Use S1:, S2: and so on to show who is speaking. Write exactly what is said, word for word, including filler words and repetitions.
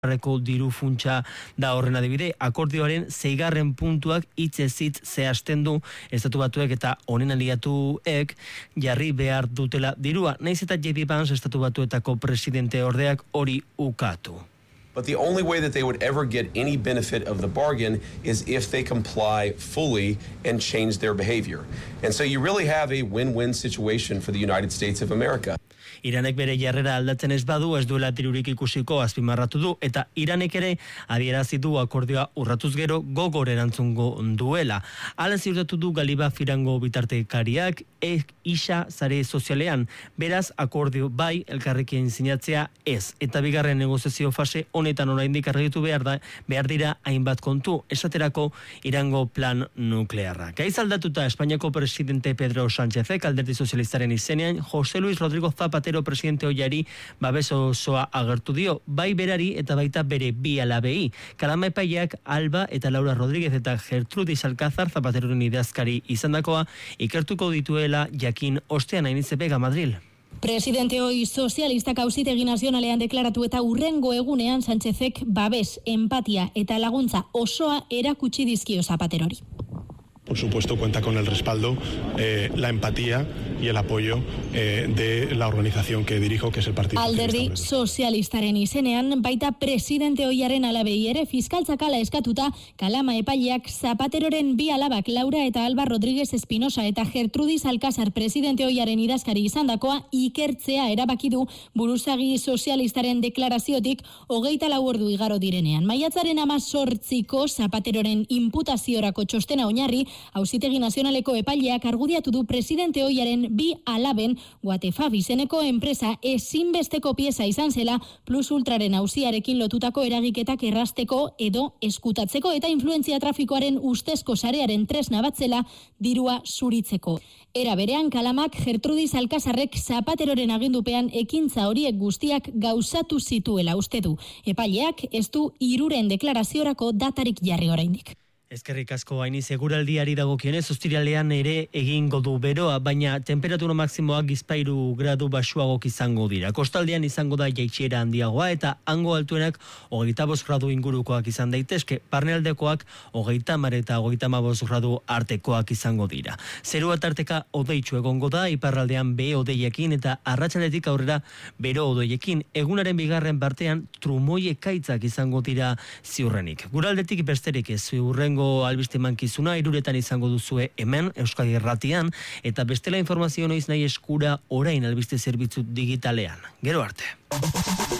S1: Arreko diru funtsa da horren adibide, akordioaren zeigarren puntuak hitzez hitz zehazten du Estatu Batuek eta honen aliatuek jarri behar dutela dirua, naiz eta J D Vance Estatu Batuetako presidente ordeak hori ukatu.
S2: But the only way that they would ever get any benefit of the bargain is if they comply fully and change their behavior. And so you really have a win-win situation for the United States of America.
S1: Iranek bere jarrera aldatzen ez badu ez duela dirurik ikusiko azpimarratu du eta Iranek ere adierazi du akordioa urratuz gero gogor erantzungo duela. Hala ziurtatu du Galiba Firango bitartekariak e, isa sare sozialean, beraz akordio bai elkarrekin sinatzea ez. Eta bigarren negoziazio fase honetan oraindik argitu behar da behar dira hainbat kontu, esaterako Irango plan nuklearra. Gaiz aldatuta Espainiako presidente Pedro Sánchezek Alderdi Sozialistaren izenean José Luis Rodrigo Zapatero presidente oiari babes osoa agertu dio, bai berari eta baita bere bi alabei. Kalama epaileak Alba eta Laura Rodríguez eta Gertrudis Alcázar Zapateroren idazkari izandakoa ikertuko dituela jakin ostean Ainize Vega Madril.
S3: Presidente hoi sozialistak auzitegi nazionalean deklaratu eta hurrengo egunean Sánchezek babes, empatia eta laguntza osoa erakutsi dizkio Zapaterori.
S4: Por supuesto, cuenta con el respaldo, eh, la empatía y el apoyo eh, de la organización que dirijo, que es el Partido
S3: Alderdi Sozialistaren izenean, baita presidente oiaren alabei ere fiskaltzakala eskatuta, Kalama epaileak Zapateroren bi alabak Laura eta Alba Rodríguez Espinosa eta Gertrudis Alcázar presidente oiaren idazkari izandakoa ikertzea erabaki du buruzagi sozialistaren deklaraziotik hogeita lau ordu igaro direnean. Maiatzaren hamazortziko Zapateroren inputaziorako txostena oinarri, Auzitegi Nazionaleko epaileak argudiatu du presidente oiaren bi alaben Guatefab izeneko enpresa ezinbesteko pieza izan zela Plus Ultraren auziarekin lotutako eragiketak errasteko edo eskutatzeko eta influentzia trafikoaren ustezko sarearen tresna batzela dirua zuritzeko. Era berean Kalamak Gertrudis Alcázarrek Zapateroren agindupean ekintza horiek guztiak gauzatu zituela uste du. Epaileak ez du hiruren deklaraziorako datarik jarri oraindik.
S1: Ezkerrik asko haini seguraldiari dagokionez, ostiralean ere egingo du beroa, baina temperatura maksimoak bizpahiru gradu baxuagok izango dira. Kostaldean izango da jaitsiera handiagoa eta hango altuenak hogeita bost gradu ingurukoak izan daitezke, barnealdekoak hogeita hamar eta hogeita hamabost gradu artekoak izango dira. Zerua tarteka odeitsu egongo da, iparraldean behe odeiekin eta arratsaletik aurrera bero odeiekin. Egunaren bigarren partean trumoi ekaitzak izango dira ziurrenik. Guraldetik besterik ez, hurrengo albiste mankizuna hiruretan izango duzue hemen Euskadi Irratian eta bestela informazio noiz nahi eskura orain albiste zerbitzu digitalean. Gero arte.